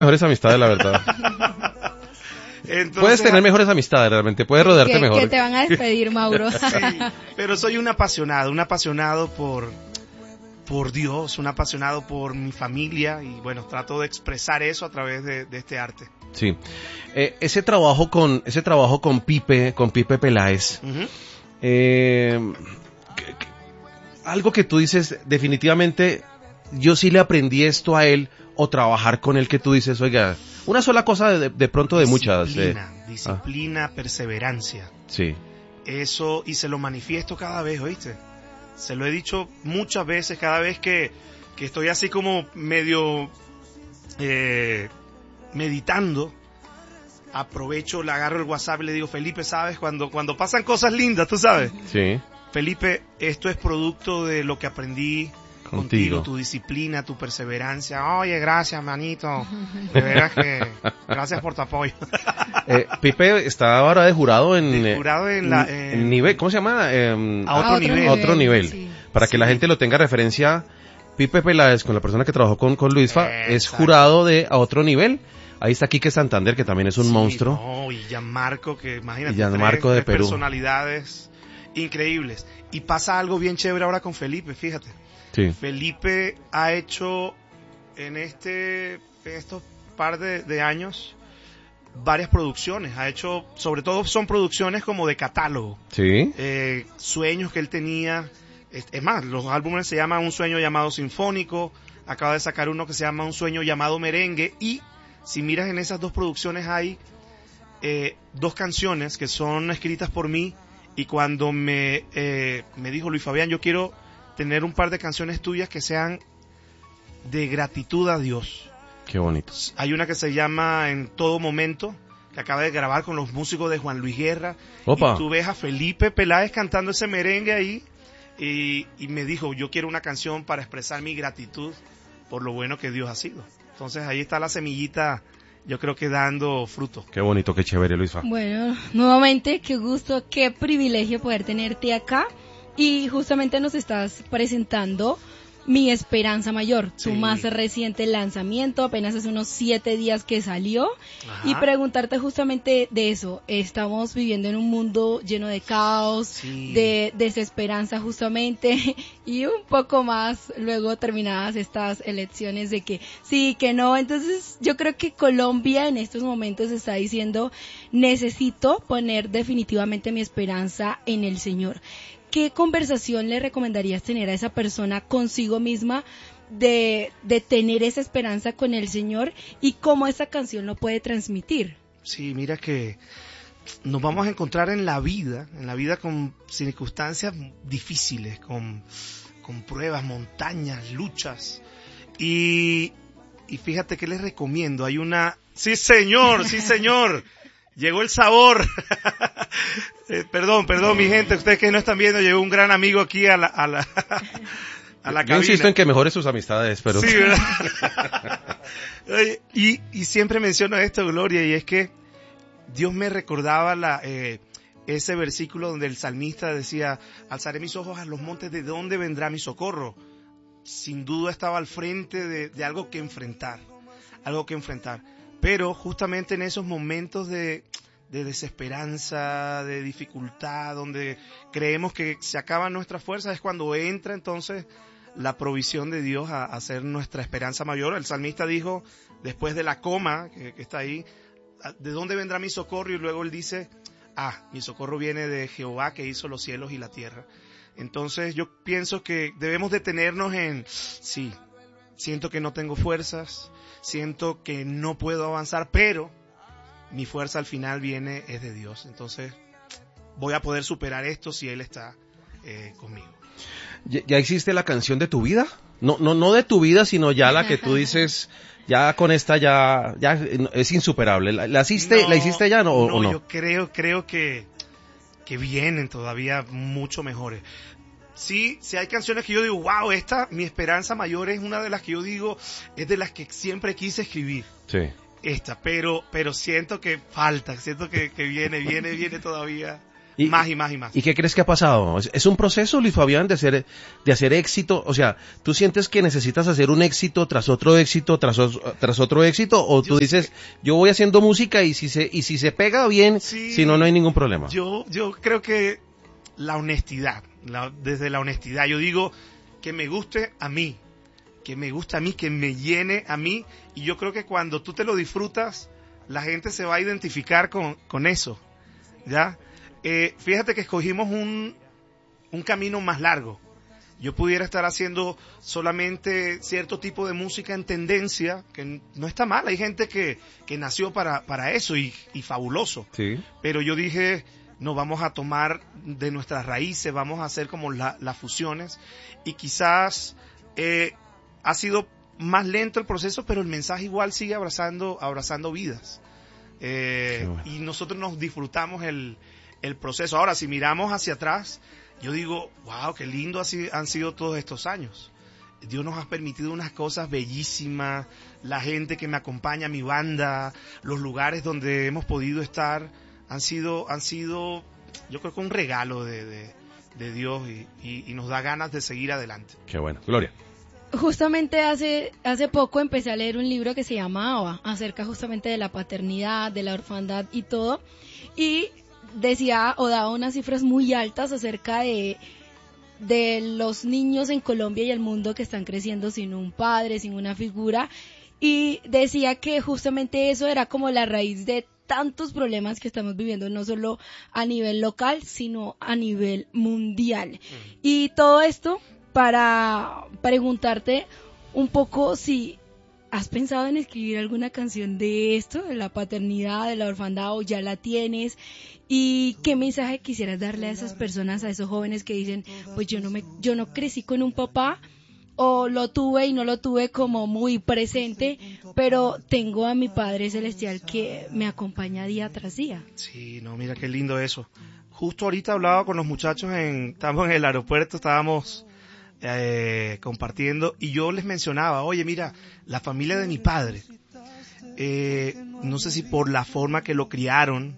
Mejores amistades, la verdad. Entonces, Puedes tener mejores amistades, realmente. Puedes rodearte mejor. Que te van a despedir, Mauro. sí, pero soy un apasionado por Dios, un apasionado por mi familia y bueno, trato de expresar eso a través de este arte. Sí. Ese trabajo con Pipe Peláez. Uh-huh. Algo que tú dices, definitivamente, yo sí le aprendí esto a él, o trabajar con él, que tú dices, oiga, una sola cosa de pronto de muchas. Disciplina, perseverancia. Sí. Eso, y se lo manifiesto cada vez, ¿oíste? Se lo he dicho muchas veces, cada vez que estoy así como medio meditando, aprovecho, le agarro el WhatsApp y le digo, Felipe, ¿sabes? Cuando pasan cosas lindas, ¿tú sabes? Sí. Felipe, esto es producto de lo que aprendí contigo, tu disciplina, tu perseverancia. Oye, gracias, manito. De veras que gracias por tu apoyo. Pipe está ahora de jurado en nivel, ¿cómo se llama? A otro nivel. Sí. Para que la gente lo tenga referencia, Pipe Peláez, con la persona que trabajó con Luisfa, es jurado a otro nivel. Ahí está Quique Santander, que también es un monstruo. No, y Gianmarco, que imagínate, Gianmarco de tres Perú. Personalidades increíbles. Y pasa algo bien chévere ahora con Felipe, fíjate. Sí. Felipe ha hecho en estos par de años varias producciones. Ha hecho, sobre todo son producciones como de catálogo. Sí. Sueños que él tenía. Es más, los álbumes se llaman Un sueño llamado Sinfónico. Acaba de sacar uno que se llama Un sueño llamado Merengue. Y si miras en esas dos producciones hay 2 canciones que son escritas por mí. Y cuando me dijo Luis Fabián, yo quiero tener un par de canciones tuyas que sean de gratitud a Dios. Qué bonito. Hay una que se llama En todo momento, que acaba de grabar con los músicos de Juan Luis Guerra. Opa. Y tú ves a Felipe Peláez cantando ese merengue ahí. Y me dijo, yo quiero una canción para expresar mi gratitud por lo bueno que Dios ha sido. Entonces ahí está la semillita, yo creo que dando fruto. Qué bonito, qué chévere, Luisfa. Bueno, nuevamente, qué gusto, qué privilegio poder tenerte acá. Y justamente nos estás presentando Mi Esperanza Mayor, Sí. tu más reciente lanzamiento, apenas hace unos 7 días que salió. Ajá. Y preguntarte justamente de eso. Estamos viviendo en un mundo lleno de caos, Sí. de desesperanza justamente, y un poco más luego terminadas estas elecciones de que sí, que no. Entonces yo creo que Colombia en estos momentos está diciendo, necesito poner definitivamente mi esperanza en el Señor. ¿Qué conversación le recomendarías tener a esa persona consigo misma de tener esa esperanza con el Señor y cómo esa canción lo puede transmitir? Sí, mira que nos vamos a encontrar en la vida con circunstancias difíciles, con pruebas, montañas, luchas. Y fíjate que les recomiendo, hay una... Sí, señor, sí, señor. Llegó el sabor. Perdón, mi gente, ustedes que no están viendo, llegó un gran amigo aquí a la cabina. Yo insisto en que mejore sus amistades, pero... Sí, ¿verdad? y siempre menciono esto, Gloria, y es que Dios me recordaba ese versículo donde el salmista decía, alzaré mis ojos a los montes, ¿de dónde vendrá mi socorro? Sin duda estaba al frente de algo que enfrentar. Pero justamente en esos momentos de desesperanza, de dificultad, donde creemos que se acaban nuestras fuerzas, es cuando entra entonces la provisión de Dios a ser nuestra esperanza mayor. El salmista dijo, después de la coma que está ahí, ¿de dónde vendrá mi socorro? Y luego él dice, mi socorro viene de Jehová que hizo los cielos y la tierra. Entonces yo pienso que debemos detenernos en, sí, siento que no tengo fuerzas, siento que no puedo avanzar, pero mi fuerza al final es de Dios. Entonces voy a poder superar esto si Él está conmigo. ¿Ya existe la canción de tu vida? No de tu vida, sino ya la que tú dices, ya con esta ya es insuperable. ¿La hiciste ya o no? Yo creo que vienen todavía mucho mejores. Sí, hay canciones que yo digo, wow, mi esperanza mayor es una de las que yo digo, es de las que siempre quise escribir. Sí. Pero siento que falta, siento que viene todavía más y más y más. ¿Y qué crees que ha pasado? ¿Es un proceso, Luis Fabián, de hacer éxito? O sea, ¿tú sientes que necesitas hacer un éxito tras otro éxito, tras otro éxito? ¿O tú dices, yo voy haciendo música y si se pega bien, sí, si no, no hay ningún problema? Yo creo que la honestidad, desde la honestidad, yo digo que me guste a mí, que me llene a mí, y yo creo que cuando tú te lo disfrutas, la gente se va a identificar con eso, ¿ya? Fíjate que escogimos un camino más largo. Yo pudiera estar haciendo solamente cierto tipo de música en tendencia, que no está mal, hay gente que nació para eso y fabuloso. Sí. Pero yo dije, no, vamos a tomar de nuestras raíces, vamos a hacer como las fusiones, y quizás ha sido más lento el proceso, pero el mensaje igual sigue abrazando vidas. Bueno. Y nosotros nos disfrutamos el proceso. Ahora, si miramos hacia atrás, yo digo, wow, qué lindo han sido todos estos años. Dios nos ha permitido unas cosas bellísimas, la gente que me acompaña, mi banda, los lugares donde hemos podido estar, han sido, yo creo que un regalo de Dios y nos da ganas de seguir adelante. Qué bueno. Gloria. Justamente hace poco empecé a leer un libro que se llama Abba, acerca justamente de la paternidad, de la orfandad y todo, y decía o daba unas cifras muy altas acerca de los niños en Colombia y el mundo que están creciendo sin un padre, sin una figura, y decía que justamente eso era como la raíz de tantos problemas que estamos viviendo, no solo a nivel local, sino a nivel mundial. Y todo esto para preguntarte un poco si has pensado en escribir alguna canción de esto, de la paternidad, de la orfandad, o ya la tienes, y qué mensaje quisieras darle a esas personas, a esos jóvenes que dicen, pues yo no crecí con un papá, o lo tuve y no lo tuve como muy presente, pero tengo a mi Padre Celestial que me acompaña día tras día. Sí, no, mira qué lindo eso. Justo ahorita hablaba con los muchachos, estábamos en el aeropuerto, estábamos compartiendo, y yo les mencionaba, oye, mira, la familia de mi padre, no sé si por la forma que lo criaron,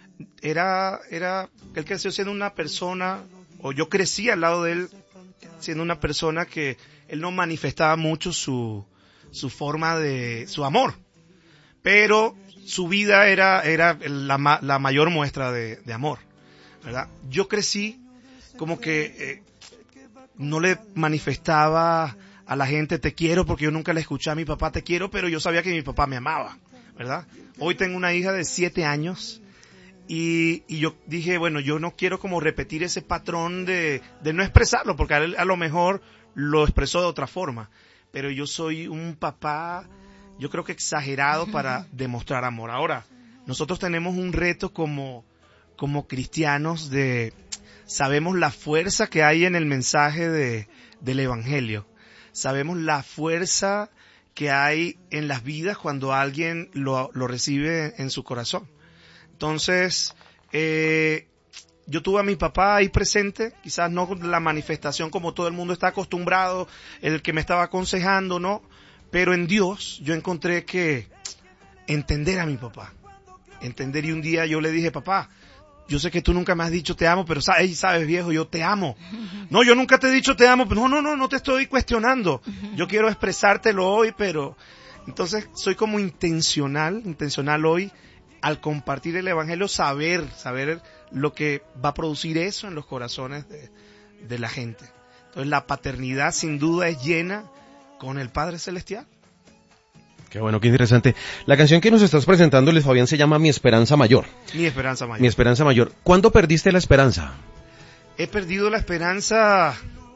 él creció siendo una persona, o yo crecí al lado de él siendo una persona que él no manifestaba mucho su forma de su amor, pero su vida era la mayor muestra de amor, ¿verdad? Yo crecí como que no le manifestaba a la gente te quiero, porque yo nunca le escuché a mi papá te quiero, pero yo sabía que mi papá me amaba, ¿verdad? Hoy tengo una hija de 7 años y yo dije, bueno, yo no quiero como repetir ese patrón de no expresarlo, porque a él a lo mejor lo expresó de otra forma, pero yo soy un papá, yo creo que exagerado para demostrar amor. Ahora, nosotros tenemos un reto como cristianos sabemos la fuerza que hay en el mensaje del Evangelio. Sabemos la fuerza que hay en las vidas cuando alguien lo recibe en su corazón. Entonces, yo tuve a mi papá ahí presente, quizás no con la manifestación como todo el mundo está acostumbrado, el que me estaba aconsejando, ¿no? Pero en Dios yo encontré que entender a mi papá. Y un día yo le dije, papá, yo sé que tú nunca me has dicho te amo, pero sabes viejo, yo te amo. No, yo nunca te he dicho te amo, pero no te estoy cuestionando. Yo quiero expresártelo hoy, pero entonces soy como intencional hoy al compartir el Evangelio, saber lo que va a producir eso en los corazones de la gente. Entonces la paternidad sin duda es llena con el Padre Celestial. Qué bueno, qué interesante. La canción que nos estás presentando, Luis Fabián, se llama Mi Esperanza Mayor. Mi Esperanza Mayor. Mi Esperanza Mayor. ¿Cuándo perdiste la esperanza? He perdido la esperanza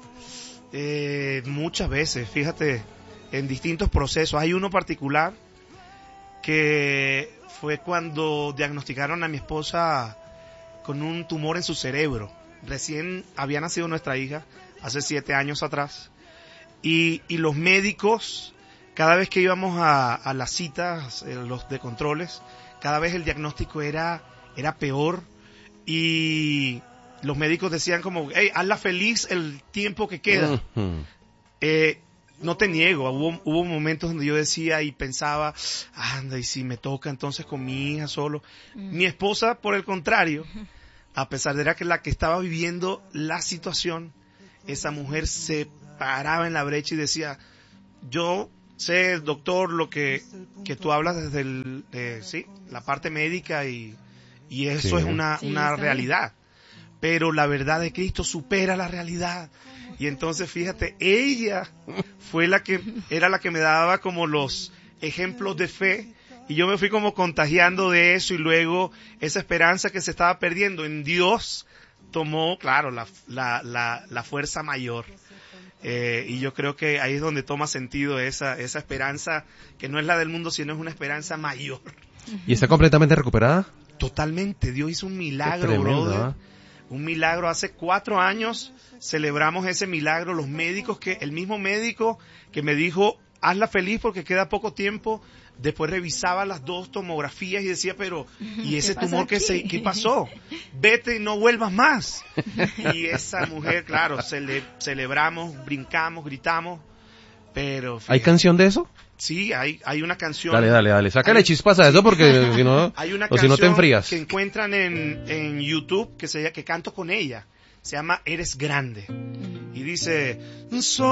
muchas veces, fíjate, en distintos procesos. Hay uno particular que fue cuando diagnosticaron a mi esposa con un tumor en su cerebro. Recién había nacido nuestra hija, hace 7 años atrás. Y los médicos, cada vez que íbamos a las citas, los de controles, cada vez el diagnóstico era peor, y los médicos decían como, hey, hazla feliz el tiempo que queda. Uh-huh. No te niego, hubo momentos donde yo decía y pensaba, anda, y si me toca entonces con mi hija solo. Mi esposa, por el contrario, a pesar de que la que estaba viviendo la situación, esa mujer se paraba en la brecha y decía, yo sé, doctor, lo que tú hablas desde sí, la parte médica y eso es una realidad. Pero la verdad de Cristo supera la realidad. Y entonces, fíjate, ella fue era la que me daba como los ejemplos de fe. Y yo me fui como contagiando de eso, y luego esa esperanza que se estaba perdiendo en Dios tomó, claro, la fuerza mayor. Y yo creo que ahí es donde toma sentido esa esperanza que no es la del mundo, sino es una esperanza mayor. ¿Y está completamente recuperada? Totalmente. Dios hizo un milagro, tremendo, brother. ¿eh? Un milagro. Hace 4 años celebramos ese milagro. Los médicos, el mismo médico que me dijo, hazla feliz porque queda poco tiempo, después revisaba las 2 tomografías y decía, pero, ¿y ese tumor qué pasó? Vete y no vuelvas más. Y esa mujer, claro, celebramos, brincamos, gritamos, pero... Fíjate, ¿hay canción de eso? Sí, hay una canción. Dale, sácale chispas a eso porque si no, hay una o si no te enfrías. que encuentran en YouTube que canto con ella. Se llama Eres Grande. Y dice,